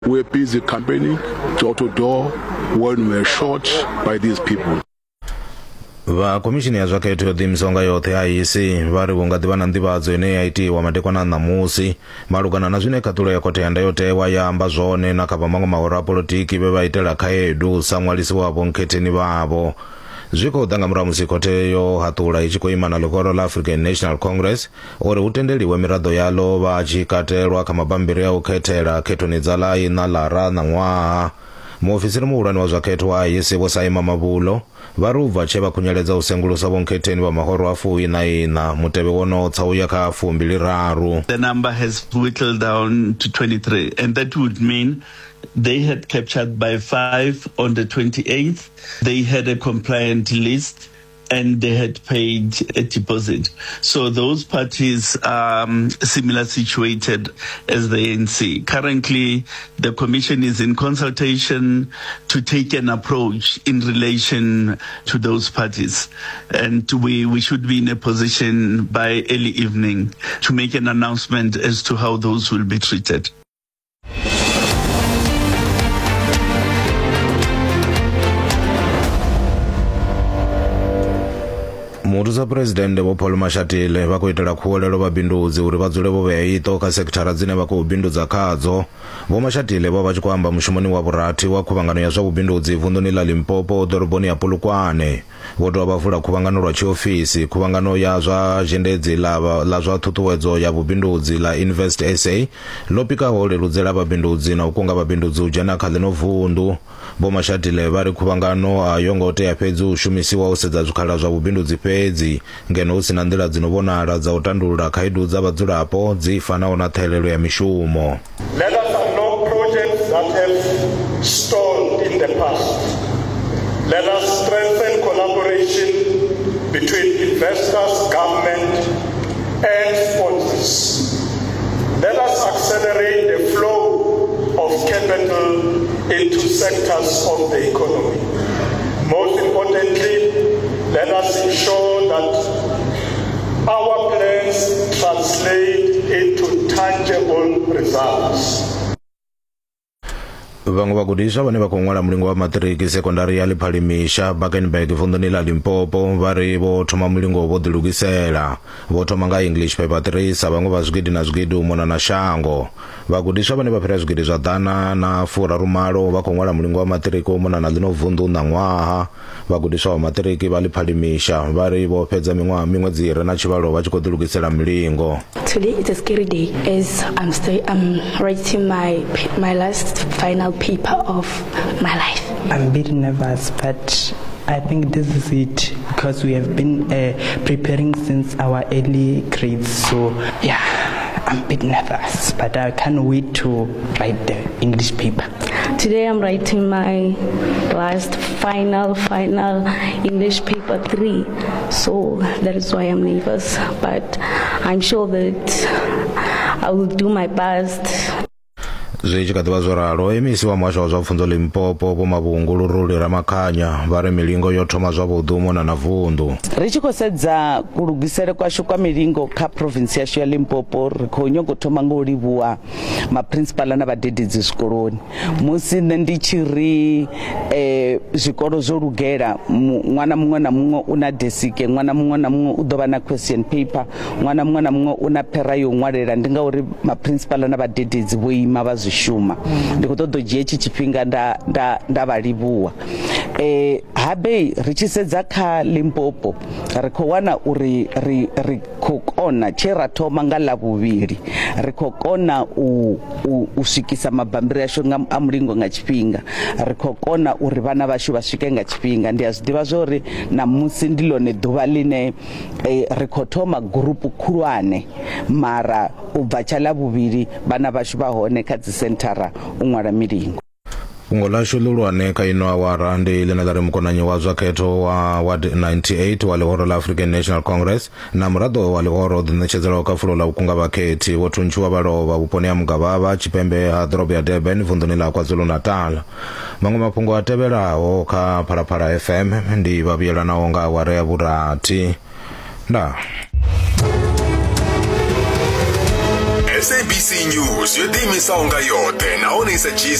We're busy campaigning door to door when we're shot by these people. Komishini ya zwakhetho yo ḓimisonga yoṱhe IEC vari vhu nga ḓivha na nḓivhadzo ine ya itiwa madekwana ṋamusi malugana na zwine khaṱulo ya khothe ya ndayotewa ya amba zwone na kha maṅwe mahoro a polotiki vhe vha itela khaedu sa ṅwalisi wavho nkhetheni vhavho. Zwi khou ḓa nga murahu musi khothe yo haṱula i tshi khou ima na ḽihoro ḽa African National Congress uri hu tendeliwe miraḓo yaḽo vha tshi katelwa kha mabambiri a u khethela khethoni dza ḽa ina ḽara ṋaṅwaha. Muofisiri muhulwane wa zwakhetho wa IEC Vho Saima Mabulo vari u bva tshe vha khunyeledza u sengulusa vho nkhetheni vha mahoro a 49 mutevhe wono tsa uya kha 23. The number has whittled down to 23, and that would mean they had captured by 5 on the 28th. They had a compliant list and they had paid a deposit. So those parties are similar situated as the ANC. Currently, the Commission is in consultation to take an approach in relation to those parties. And we should be in a position by early evening to make an announcement as to how those will be treated. Muthusa President Vho Paul Mashatile vha khou itela khuwelelo vhabindudzi uri vha dzule vho vhea iṱo kha sekithara dzine vha khou bindudza khadzo. Vho Mashatile vho vha tshi khou amba mushumoni wa vhurathi wa khuvhangano ya zwa vhubindudzi vunḓuni ḽa Limpopo ḓoroboni ya Polokwane. Vho dovha vha vula khuvhangano lwa tshiofisi khuvhangano ya zwa zhendedzi ḽa zwa ṱhuṱhuwedzo ya vhubindudzi ḽa Invest SA ḽo pikaho leludzela vhabindudzi na u kunga vhabindudzi u dzhena kha ḽino vunḓu. Vho Mashatile vha ri khuvhangano a yo ngo tea fhedzi u shumisiwa u sedza zwikhala zwa vhubindudzi fhedzi ngeno hu si na nḓila dzino vhonala dza u tandulula khaedu dza vhadzulapo dzi fanaho na ṱhahelelo ya mishumo. Let us unlock projects that have stalled in the past. Let us strengthen collaboration between investors, government, and sponsors. Let us accelerate the flow of capital into sectors of the economy. Most importantly, let us ensure that our plans translate into tangible results. Vhaṅwe vhagudiswa vhane vha khou ṅwala mulingo wa maṱiriki sekondari ya Liphalimisha Bakenberg vunḓuni ḽa Limpopo vari vho thoma mulingo vho ḓilugisela. Vho thoma nga English paper 3 sa vhaṅwe vha zwigidi na zwigidi u mona na shango. Vhagudiswa vhane vha fhira zwigidi zwa ḓana na furarumalo vha khou ṅwala mulingo wa maṱiriki u mona na ḽino vunḓu ṋaṅwaha. Vhagudiswa vha maṱiriki vha Liphalimisha vari vho fhedza miṅwedzi i re na tshivhalo vha tshi khou ḓilugisela mulingo. Today is a scary day as I'm writing my last final paper of my life. I'm a bit nervous, but I think this is it because we have been preparing since our early grades. So yeah, I'm a bit nervous, but I can't wait to write the English paper. Today I'm writing my last final English paper 3. So that is why I'm nervous, but I'm sure that I will do my best. Zwi tshi kha ḓivha zwo ralo emisi wa muhasho wa zwa pfunzo Limpopo Vho Mavhungu Luruli Ramakhanya vha ri milingo yo thoma zwavhuḓi u mona na vunḓu. Ri tshi khou sedza kulugisele kwashu kwa milingo kha province yashu ya Limpopo ri khou nyaga u thoma nga u livhuwa maprincipala na vhadededzi zwikoloni. Musi nṋe ndi tshi ri zwikolo zwo lugela ṅwana muṅwe na muṅwe u na desike, ṅwana muṅwe na muṅwe u ḓo vha na question paper, ṅwana muṅwe na muṅwe u na phera yo ṅwalela ndi ngauri maprincipala na vhadededzi vho ima vha shuma. Ndi khou ṱoḓa u dzhia etshi tshifhinga nda vha livhuwa. Habe ri tshi sedza kha Limpopo ri khou wana uri ri khou kona tshe ra thoma nga ḽavhuvhili ri khou kona u swikisa mabambiri ashu a mulingo nga tshifhinga. Ri khou kona uri vhana vhashu vha swike nga tshifhinga. Ndi a zwi ḓivha zwori na musi ndi ḽone ḓuvha ḽine ri khou thoma gurupu khulwane mara u bva tsha ḽavhuvhili vhana vhashu vha hone kha dzi senthara u ṅwala milingo. Fhungo ḽashu ḽihulwane kha ino awara ndi ḽine ḽa ri mukonanyi wa zwa khetho wa Ward 98 wa ḽihoro ḽa African National Congress na muraḓo wa ḽihoro o ḓiṋetshedzelaho kha fulo ḽa u kunga vhakhethi vho thuntshiwa vha lovha vhuponi ha Mugavhava tshipembe ha ḓorobo ya Durban vunḓuni ḽa KwaZulu-Natal. Maṅwe mafhungo a tevhelaho kha Phalaphala FM ndi vhavhuyelanaho nga awara ya vhurathi. Ndaa. SABC News yo tiimisa onga yote nahone isa